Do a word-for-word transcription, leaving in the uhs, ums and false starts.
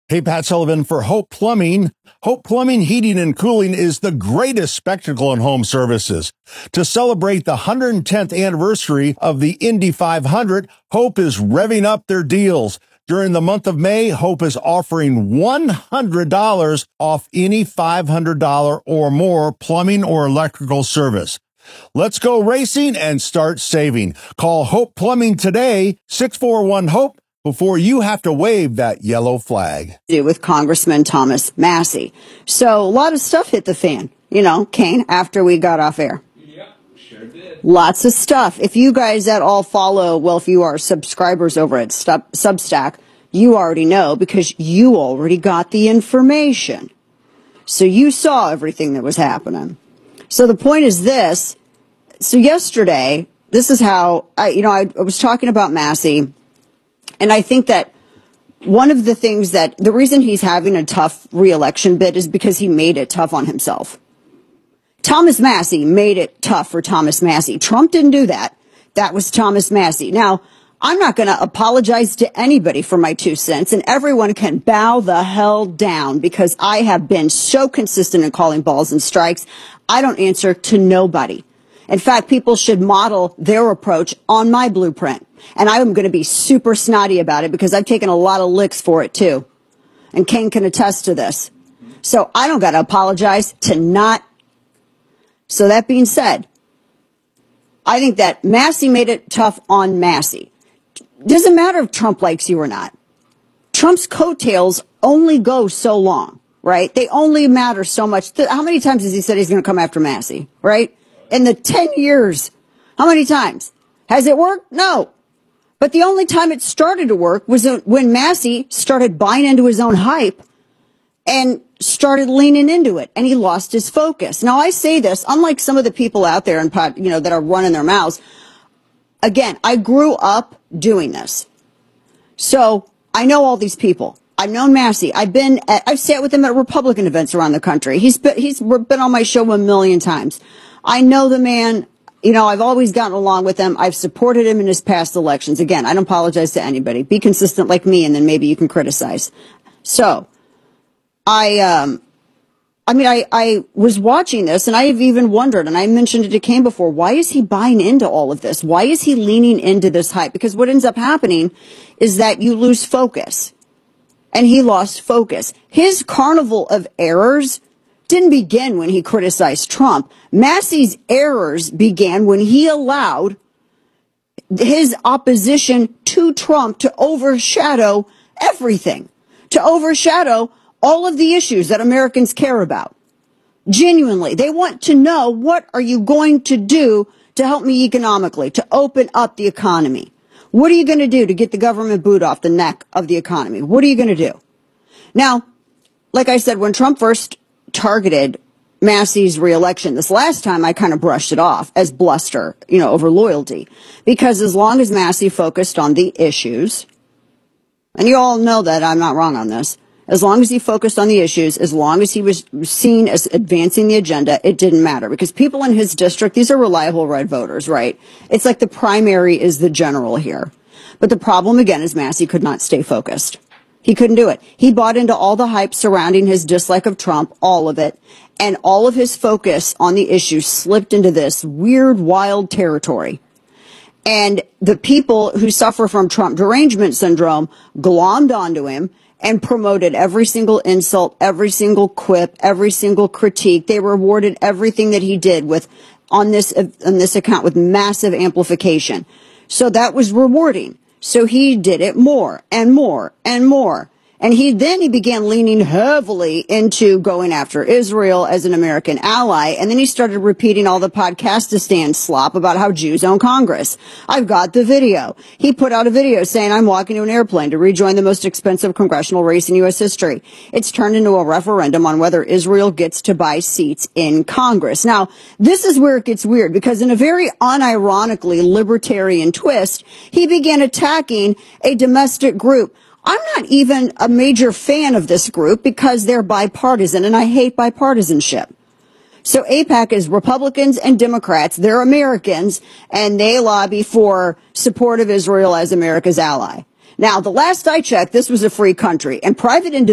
Hey, Pat Sullivan for Hope Plumbing. Hope Plumbing, Heating, and Cooling is the greatest spectacle in home services. To celebrate the one hundred tenth anniversary of the Indy five hundred, Hope is revving up their deals. During the month of May, Hope is offering one hundred dollars off any five hundred dollars or more plumbing or electrical service. Let's go racing and start saving. Call Hope Plumbing today, six four one HOPE, before you have to wave that yellow flag. With Congressman Thomas Massie. So a lot of stuff hit the fan, you know, Kane, after we got off air. Yeah, sure did. Lots of stuff. If you guys at all follow, well, if you are subscribers over at Substack, you already know because you already got the information. So you saw everything that was happening. So the point is this. So yesterday, this is how I, you know, I, I was talking about Massie. And I think that one of the things that the reason he's having a tough reelection bid is because he made it tough on himself. Thomas Massie made it tough for Thomas Massie. Trump didn't do that. That was Thomas Massie. Now, I'm not going to apologize to anybody for my two cents, and everyone can bow the hell down because I have been so consistent in calling balls and strikes. I don't answer to nobody. In fact, people should model their approach on my blueprint. And I'm going to be super snotty about it because I've taken a lot of licks for it, too. And Kane can attest to this. So I don't got to apologize to not. So that being said, I think that Massie made it tough on Massie. Doesn't matter if Trump likes you or not. Trump's coattails only go so long, right? They only matter so much. How many times has he said he's going to come after Massie, right? In the ten years, how many times? Has it worked? No. But the only time it started to work was when Massie started buying into his own hype and started leaning into it, and he lost his focus. Now, I say this, unlike some of the people out there, and you know, that are running their mouths. Again, I grew up doing this, so I know all these people. I've known Massie. I've been, at, I've sat with him at Republican events around the country. He's been, he's been on my show a million times. I know the man. You know, I've always gotten along with him. I've supported him in his past elections. Again, I don't apologize to anybody. Be consistent like me, and then maybe you can criticize. So, I, um, I mean, I, I was watching this, and I have even wondered, and I mentioned it to Kane before, why is he buying into all of this? Why is he leaning into this hype? Because what ends up happening is that you lose focus. And he lost focus. His carnival of errors didn't begin when he criticized Trump. Massie's errors began when he allowed his opposition to Trump to overshadow everything, to overshadow all of the issues that Americans care about. Genuinely, they want to know, what are you going to do to help me economically, to open up the economy? What are you going to do to get the government boot off the neck of the economy? What are you going to do? Now, like I said, when Trump first targeted Massie's reelection this last time, I kind of brushed it off as bluster, you know, over loyalty. Because as long as Massie focused on the issues, and you all know that I'm not wrong on this, as long as he focused on the issues, as long as he was seen as advancing the agenda, it didn't matter. Because people in his district, these are reliable red voters, right? It's like the primary is the general here. But the problem, again, is Massie could not stay focused. He couldn't do it. He bought into all the hype surrounding his dislike of Trump, all of it, and all of his focus on the issue slipped into this weird, wild territory. And the people who suffer from Trump derangement syndrome glommed onto him and promoted every single insult, every single quip, every single critique. They rewarded everything that he did with on this on this account with massive amplification. So that was rewarding. So he did it more and more and more. And he then he began leaning heavily into going after Israel as an American ally. And then he started repeating all the Podcastistan slop about how Jews own Congress. I've got the video. He put out a video saying, I'm walking to an airplane to rejoin the most expensive congressional race in U S history. It's turned into a referendum on whether Israel gets to buy seats in Congress. Now, this is where it gets weird, because in a very unironically libertarian twist, he began attacking a domestic group. I'm not even a major fan of this group because they're bipartisan, and I hate bipartisanship. So AIPAC is Republicans and Democrats. They're Americans, and they lobby for support of Israel as America's ally. Now, the last I checked, this was a free country, and private individuals